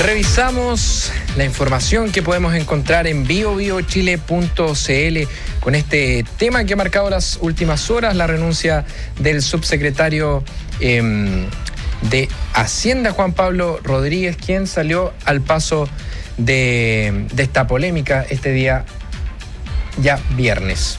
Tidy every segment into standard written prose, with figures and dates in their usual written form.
Revisamos la información que podemos encontrar en biobiochile.cl con este tema que ha marcado las últimas horas, la renuncia del subsecretario de Hacienda, Juan Pablo Rodríguez, quien salió al paso de esta polémica este día ya viernes.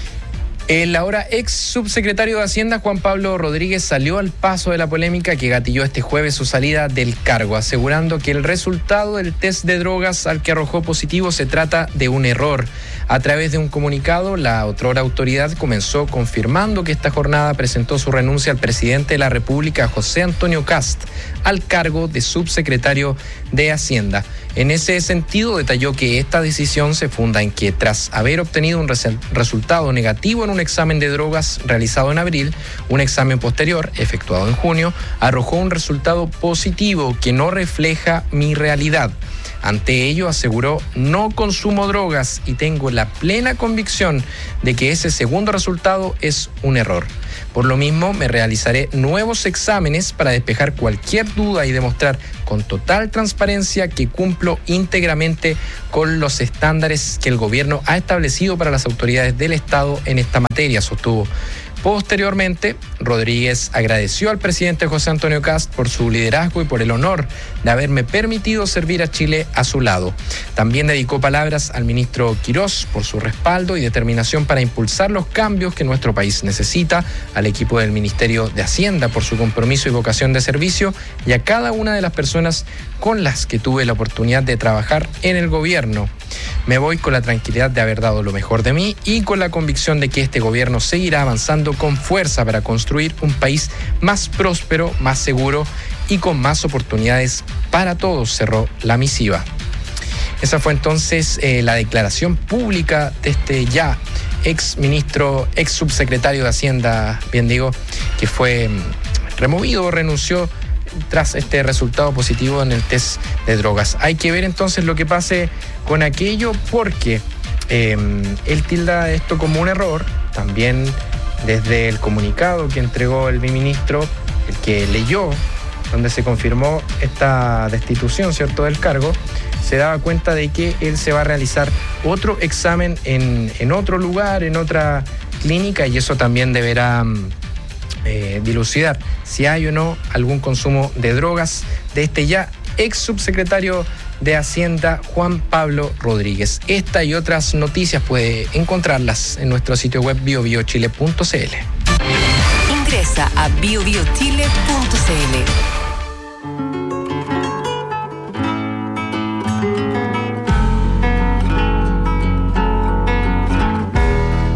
El ahora ex subsecretario de Hacienda, Juan Pablo Rodríguez, salió al paso de la polémica que gatilló este jueves su salida del cargo, asegurando que el resultado del test de drogas al que arrojó positivo se trata de un error. A través de un comunicado, la otrora autoridad comenzó confirmando que esta jornada presentó su renuncia al presidente de la República, José Antonio Kast, al cargo de subsecretario de Hacienda. En ese sentido, detalló que esta decisión se funda en que, tras haber obtenido un resultado negativo en un examen de drogas realizado en abril, un examen posterior, efectuado en junio, arrojó un resultado positivo que no refleja mi realidad. Ante ello, aseguró: no consumo drogas y tengo la plena convicción de que ese segundo resultado es un error. Por lo mismo, me realizaré nuevos exámenes para despejar cualquier duda y demostrar con total transparencia que cumplo íntegramente con los estándares que el gobierno ha establecido para las autoridades del Estado en esta materia, sostuvo. Posteriormente, Rodríguez agradeció al presidente José Antonio Kast por su liderazgo y por el honor de haberme permitido servir a Chile a su lado. También dedicó palabras al ministro Quirós por su respaldo y determinación para impulsar los cambios que nuestro país necesita, al equipo del Ministerio de Hacienda por su compromiso y vocación de servicio, y a cada una de las personas con las que tuve la oportunidad de trabajar en el gobierno. Me voy con la tranquilidad de haber dado lo mejor de mí y con la convicción de que este gobierno seguirá avanzando con fuerza para construir un país más próspero, más seguro y con más oportunidades para todos, cerró la misiva. Esa fue entonces la declaración pública de este ya ex ministro, ex subsecretario de Hacienda, bien digo, que fue removido, renunció tras este resultado positivo en el test de drogas. Hay que ver entonces lo que pase con aquello, porque él tilda esto como un error. También desde el comunicado que entregó el ministro, el que leyó, donde se confirmó esta destitución, ¿cierto?, del cargo, se daba cuenta de que él se va a realizar otro examen en otro lugar, en otra clínica, y eso también deberá dilucidar si hay o no algún consumo de drogas de este ya ex subsecretario de Hacienda, Juan Pablo Rodríguez. Esta y otras noticias puede encontrarlas en nuestro sitio web biobiochile.cl. Ingresa a biobiochile.cl.